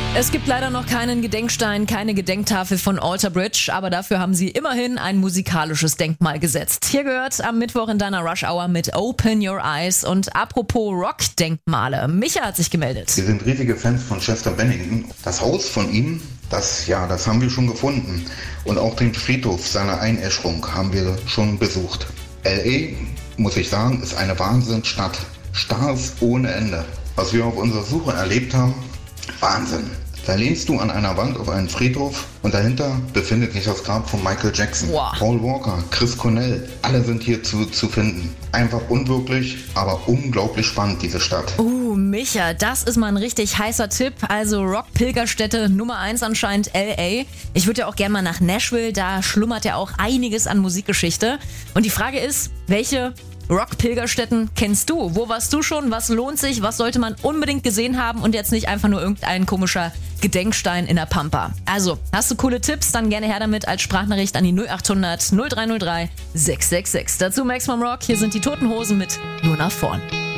Es gibt leider noch keinen Gedenkstein, keine Gedenktafel von Alter Bridge, aber dafür haben sie immerhin ein musikalisches Denkmal gesetzt. Hier gehört am Mittwoch in deiner Rush Hour mit Open Your Eyes. Und apropos Rock-Denkmale, Micha hat sich gemeldet. Wir sind riesige Fans von Chester Bennington. Das Haus von ihm, das haben wir schon gefunden. Und auch den Friedhof seiner Einäscherung haben wir schon besucht. L.A., muss ich sagen, ist eine Wahnsinnsstadt. Stars ohne Ende. Was wir auf unserer Suche erlebt haben, Wahnsinn. Da lehnst du an einer Wand auf einen Friedhof und dahinter befindet sich das Grab von Michael Jackson. Wow. Paul Walker, Chris Cornell, alle sind hier zu finden. Einfach unwirklich, aber unglaublich spannend, diese Stadt. Micha, das ist mal ein richtig heißer Tipp. Also Rock-Pilgerstätte Nummer 1 anscheinend L.A. Ich würde ja auch gerne mal nach Nashville, da schlummert ja auch einiges an Musikgeschichte. Und die Frage ist, welche Rock-Pilgerstätten kennst du? Wo warst du schon? Was lohnt sich? Was sollte man unbedingt gesehen haben? Und jetzt nicht einfach nur irgendein komischer Gedenkstein in der Pampa. Also, hast du coole Tipps? Dann gerne her damit als Sprachnachricht an die 0800 0303 666. Dazu Max vom Rock. Hier sind die Toten Hosen mit Nur nach vorn.